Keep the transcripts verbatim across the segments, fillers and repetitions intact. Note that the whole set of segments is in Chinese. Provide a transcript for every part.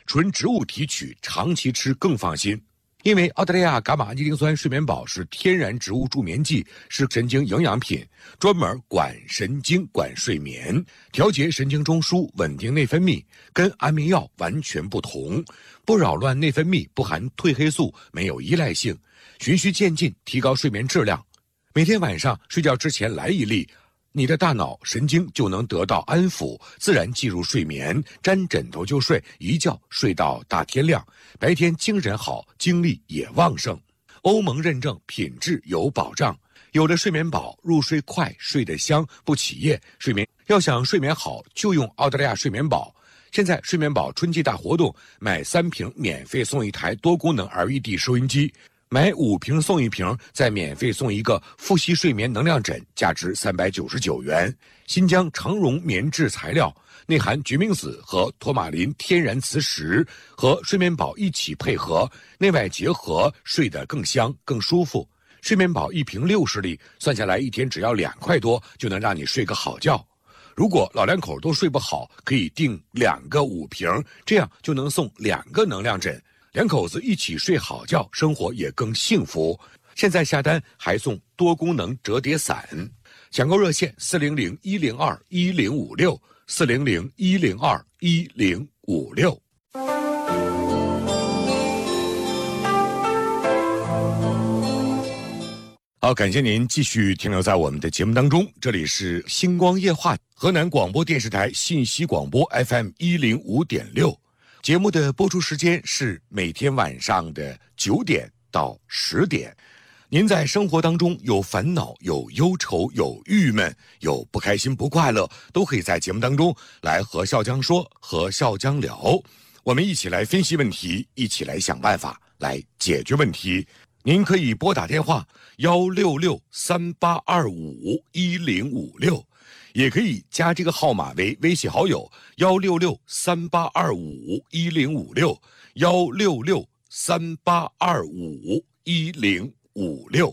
纯植物提取，长期吃更放心。因为澳大利亚伽马尼丁酸睡眠宝是天然植物助眠剂，是神经营养品，专门管神经、管睡眠，调节神经中枢，稳定内分泌，跟安眠药完全不同，不扰乱内分泌，不含褪黑素，没有依赖性，循序渐进，提高睡眠质量。每天晚上睡觉之前来一粒，你的大脑神经就能得到安抚，自然进入睡眠，沾枕头就睡，一觉睡到大天亮，白天精神好，精力也旺盛。欧盟认证，品质有保障。有了睡眠宝，入睡快，睡得香，不起夜。睡眠要想睡眠好，就用澳大利亚睡眠宝。现在睡眠宝春季大活动，买三瓶免费送一台多功能 L E D 收音机。买五瓶送一瓶，再免费送一个复息睡眠能量枕，价值三百九十九元。新疆长绒棉质材料，内含决明子和托马林天然磁石，和睡眠宝一起配合，内外结合，睡得更香更舒服。睡眠宝一瓶六十粒，算下来一天只要两块多，就能让你睡个好觉。如果老两口都睡不好，可以订两个五瓶，这样就能送两个能量枕。两口子一起睡好觉，生活也更幸福。现在下单还送多功能折叠伞，抢购热线四零零一零二一零五六四零零一零二一零五六。好，感谢您继续停留在我们的节目当中，这里是星光夜话，河南广播电视台信息广播 F M 一零五点六。节目的播出时间是每天晚上的九点到十点。您在生活当中有烦恼、有忧愁、有郁闷、有不开心、不快乐，都可以在节目当中来和笑江说，和笑江聊。我们一起来分析问题，一起来想办法，来解决问题。您可以拨打电话幺六六三八二五一零五六。也可以加这个号码为微信好友幺六六三八二五一零五六幺六六三八二五一零五六。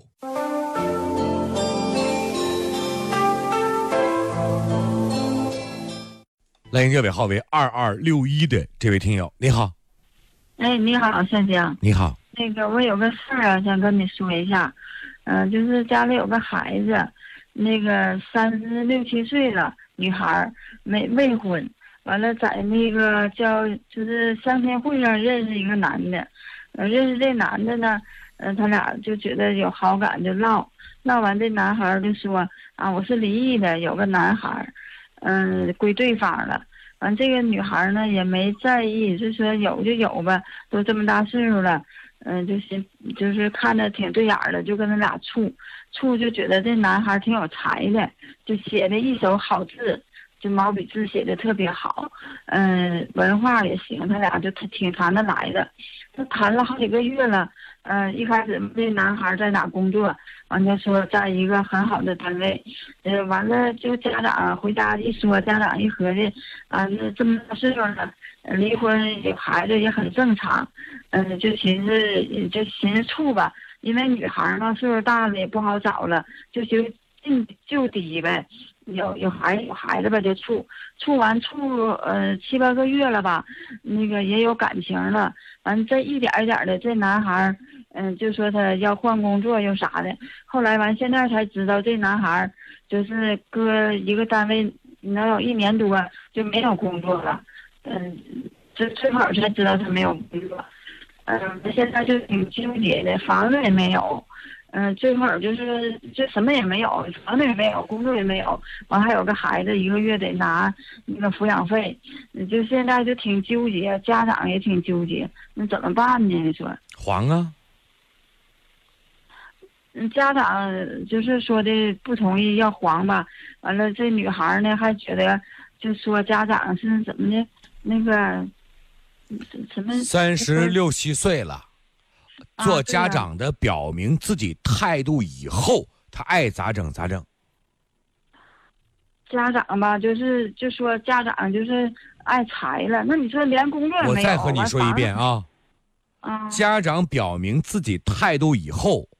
来迎这尾号为二二六一的这位听友，你好。 哎，你好，向江。 你好。 那个我有个事儿啊，想跟你说一下，嗯、呃，就是家里有个孩子。那个三十六七岁了，女孩没未婚，完了在那个叫就是相亲会上认识一个男的，呃，认识这男的呢，呃，他俩就觉得有好感，就唠唠完，这男孩就说啊，我是离异的，有个男孩，嗯、呃，归对方了。完，这个女孩呢也没在意，就说有就有吧，都这么大岁数了。嗯，就是就是看着挺对眼的，就跟他俩处处，就觉得这男孩挺有才的，就写的一手好字，就毛笔字写的特别好，嗯，文化也行，他俩就挺谈得来的。他谈了好几个月了，嗯，一开始这男孩在哪工作，完了说在一个很好的单位，呃，完了就家长回家一说，家长一合计，啊，那这么大岁数了。离婚有孩子也很正常，嗯，就寻思就寻思处吧，因为女孩嘛岁数大了也不好找了，就就近就低呗，有有孩有孩子吧就处，处完处呃七八个月了吧，那个也有感情了，完这一点一点的这男孩，嗯，就说他要换工作又啥的，后来完现在才知道这男孩就是搁一个单位能有一年多就没有工作了。嗯，这最后才知道他没有工作，嗯，现在就挺纠结的，房子也没有，嗯，最后就是就什么也没有，房子也没有，工作也没有，完还有个孩子，一个月得拿那个抚养费，就现在就挺纠结，家长也挺纠结，那怎么办呢？你说？ 黄啊？ 嗯，家长就是说的不同意要黄吧，完了这女孩呢还觉得，就说家长是怎么的？那个什么， 三十六七岁了，做家长的表明自己态度以后，他爱咋整咋整。 家长吧，就是就说家长就是爱财了，那你说连工作也没有。 我再和你说一遍啊， 啊， 家长表明自己态度以后，